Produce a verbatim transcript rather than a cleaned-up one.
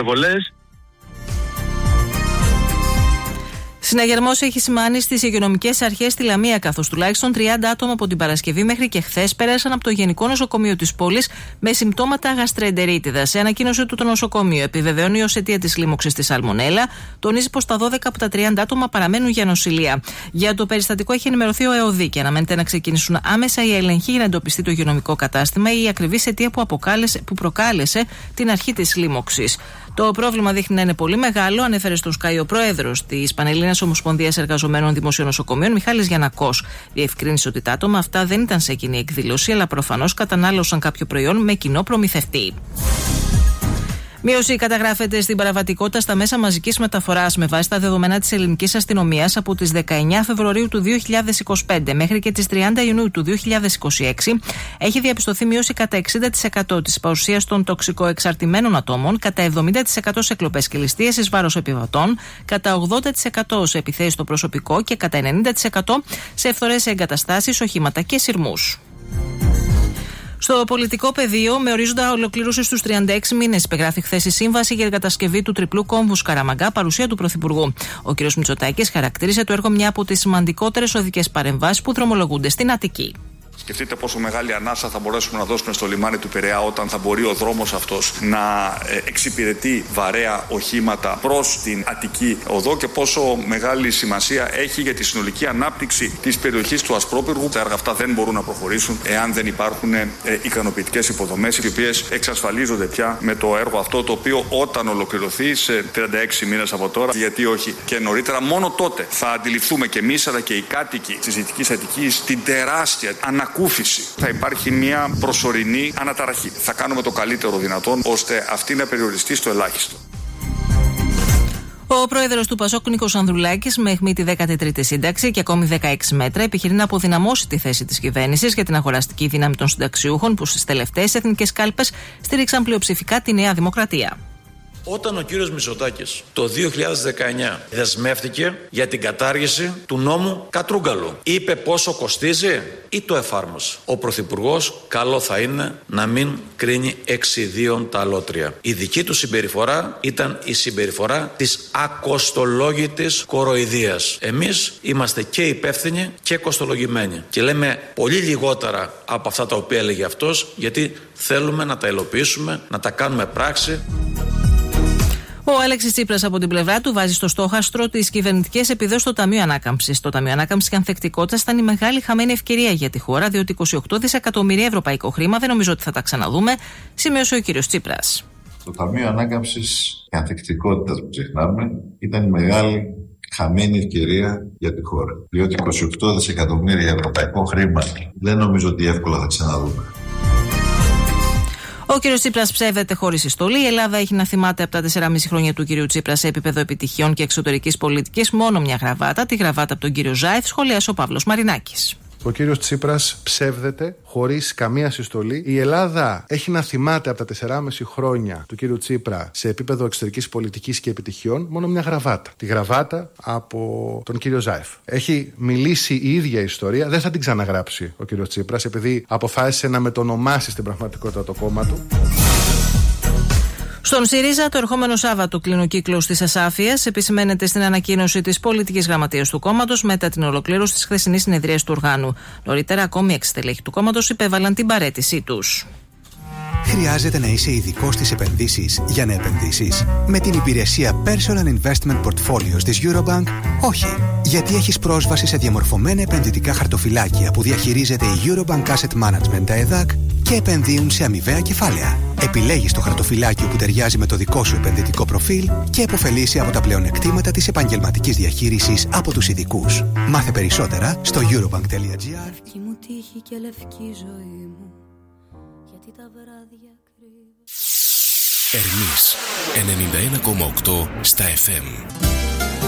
υπερβολές. Συναγερμός έχει σημάνει στις υγειονομικές αρχές στη Λαμία, καθώς τουλάχιστον τριάντα άτομα από την Παρασκευή μέχρι και χθες πέρασαν από το Γενικό Νοσοκομείο της πόλης με συμπτώματα γαστρεντερίτιδας. Σε ανακοίνωση του το νοσοκομείο επιβεβαιώνει ως αιτία της λίμωξης της σαλμονέλα, τονίζει πως τα δώδεκα από τα τριάντα άτομα παραμένουν για νοσηλεία. Για το περιστατικό έχει ενημερωθεί ο ΕΟΔΗ και αναμένεται να ξεκινήσουν άμεσα οι έλεγχοι για να εντοπιστεί το υγειονομικό κατάστημα ή η ακριβής αιτία που, που προκάλεσε την αρχή της λίμωξης. Το πρόβλημα δείχνει να είναι πολύ μεγάλο, ανέφερε στο Sky ο πρόεδρος της Πανελλήνιας Ομοσπονδίας Εργαζομένων Δημοσίων Νοσοκομείων, Μιχάλης Γιαννακός. Διευκρίνησε ότι τα άτομα αυτά δεν ήταν σε κοινή εκδήλωση, αλλά προφανώς κατανάλωσαν κάποιο προϊόν με κοινό προμηθευτή. Μείωση καταγράφεται στην παραβατικότητα στα μέσα μαζικής μεταφοράς με βάση τα δεδομένα της ελληνικής αστυνομίας από τις δεκαεννιά Φεβρουαρίου του δύο χιλιάδες είκοσι πέντε μέχρι και τις τριάντα Ιουνίου του δύο χιλιάδες είκοσι έξι. Έχει διαπιστωθεί μείωση κατά εξήντα τοις εκατό της παρουσίας των τοξικοεξαρτημένων ατόμων, κατά εβδομήντα τοις εκατό σε κλοπές και ληστείες εις βάρος επιβατών, κατά ογδόντα τοις εκατό σε επιθέσεις στο προσωπικό και κατά ενενήντα τοις εκατό σε ευθορές σε εγκαταστάσεις, οχήματα και σειρμούς. Στο πολιτικό πεδίο, με ορίζοντα ολοκλήρωση στους τριάντα έξι μήνες, υπεγράφει χθες η σύμβαση για την κατασκευή του τριπλού κόμβου Σκαραμαγκά, παρουσία του Πρωθυπουργού. Ο κ. Μητσοτάκης χαρακτήρισε το έργο μια από τις σημαντικότερες οδικές παρεμβάσεις που δρομολογούνται στην Αττική. Σκεφτείτε πόσο μεγάλη ανάσα θα μπορέσουμε να δώσουμε στο λιμάνι του Πειραιά όταν θα μπορεί ο δρόμος αυτός να εξυπηρετεί βαρέα οχήματα προς την Αττική οδό και πόσο μεγάλη σημασία έχει για τη συνολική ανάπτυξη της περιοχής του Ασπρόπυργου. Τα έργα αυτά δεν μπορούν να προχωρήσουν εάν δεν υπάρχουν ε, ικανοποιητικές υποδομές, οι οποίες εξασφαλίζονται πια με το έργο αυτό, το οποίο όταν ολοκληρωθεί σε τριάντα έξι μήνες από τώρα, γιατί όχι και νωρίτερα, μόνο τότε θα αντιληφθούμε και εμείς αλλά και οι κάτοικοι της Δυτικής Αττικής την τεράστια ανακούφιση. Θα υπάρχει μια προσωρινή αναταραχή. Θα κάνουμε το καλύτερο δυνατόν ώστε αυτή να περιοριστεί στο ελάχιστο. Ο πρόεδρος του Πασόκ, Νίκος Ανδρουλάκης, με αιχμή τη δέκατη τρίτη σύνταξη και ακόμη δεκαέξι μέτρα, επιχειρεί να αποδυναμώσει τη θέση της κυβέρνησης για την αγοραστική δύναμη των συνταξιούχων που στις τελευταίες εθνικές κάλπες στήριξαν πλειοψηφικά τη Νέα Δημοκρατία. Όταν ο κύριος Μητσοτάκης το δύο χιλιάδες δεκαεννιά δεσμεύτηκε για την κατάργηση του νόμου Κατρούγκαλου, είπε πόσο κοστίζει ή το εφάρμοσε. Ο Πρωθυπουργός καλό θα είναι να μην κρίνει εξιδίων τα αλότρια. Η δική του συμπεριφορά ήταν η συμπεριφορά της ακοστολόγητης κοροϊδίας. Εμείς είμαστε και υπεύθυνοι και κοστολογημένοι και λέμε πολύ λιγότερα από αυτά τα οποία έλεγε αυτός, γιατί θέλουμε να τα υλοποιήσουμε, να τα κάνουμε πράξη. Ο Αλέξης Τσίπρας από την πλευρά του βάζει στο στόχαστρο τις κυβερνητικές επιδόσεις στο Ταμείο Ανάκαμψης. Το Ταμείο Ανάκαμψης και Ανθεκτικότητας ήταν η μεγάλη χαμένη ευκαιρία για τη χώρα, διότι είκοσι οκτώ δισεκατομμύρια ευρωπαϊκό χρήμα δεν νομίζω ότι θα τα ξαναδούμε, σημείωσε ο κύριος Τσίπρας. Το Ταμείο Ανάκαμψης και Ανθεκτικότητας που ξεχνάμε ήταν η μεγάλη χαμένη ευκαιρία για τη χώρα. Διότι είκοσι οκτώ δισεκατομμύρια ευρωπαϊκό χρήμα δεν νομίζω ότι εύκολα θα ξαναδούμε. Ο κ. Τσίπρας ψεύδεται χωρίς συστολή. Η Ελλάδα έχει να θυμάται από τα τέσσερα και μισό χρόνια του κ. Τσίπρα σε επίπεδο επιτυχιών και εξωτερικής πολιτικής μόνο μια γραβάτα, τη γραβάτα από τον κ. Ζάιφ, σχολίασε ο Παύλος Μαρινάκης. Ο κύριος Τσίπρας ψεύδεται χωρίς καμία συστολή. Η Ελλάδα έχει να θυμάται από τα τέσσερα και μισό χρόνια του κύριου Τσίπρα σε επίπεδο εξωτερικής πολιτικής και επιτυχιών μόνο μια γραβάτα. Τη γραβάτα από τον κύριο Ζάιφ. Έχει μιλήσει η ίδια ιστορία, δεν θα την ξαναγράψει ο κύριος Τσίπρας, επειδή αποφάσισε να μετονομάσει στην πραγματικότητα το κόμμα του. Στον ΣΥΡΙΖΑ, το ερχόμενο Σάββατο κλείνει ο κύκλος της ασάφειας. Επισημαίνεται στην ανακοίνωση της πολιτικής γραμματείας του κόμματος μετά την ολοκλήρωση της χθεσινής συνεδρίας του οργάνου. Νωρίτερα, ακόμη έξι στελέχη του κόμματος υπέβαλαν την παραίτησή τους. Χρειάζεται να είσαι ειδικός στις επενδύσεις για να επενδύσεις? Με την υπηρεσία Personal Investment Portfolios της Eurobank, όχι. Γιατί έχεις πρόσβαση σε διαμορφωμένα επενδυτικά χαρτοφυλάκια που διαχειρίζεται η Eurobank Asset Management, τα ΕΔΑΚ, και επενδύουν σε αμοιβαία κεφάλαια. Επιλέγεις το χαρτοφυλάκιο που ταιριάζει με το δικό σου επενδυτικό προφίλ και επωφελείσαι από τα πλεονεκτήματα της επαγγελματικής διαχείρισης από τους ειδικούς. Μάθε περισσότερα στο eurobank τελεία gr. Ερμής ενενήντα ένα κόμμα οκτώ στα εφ εμ.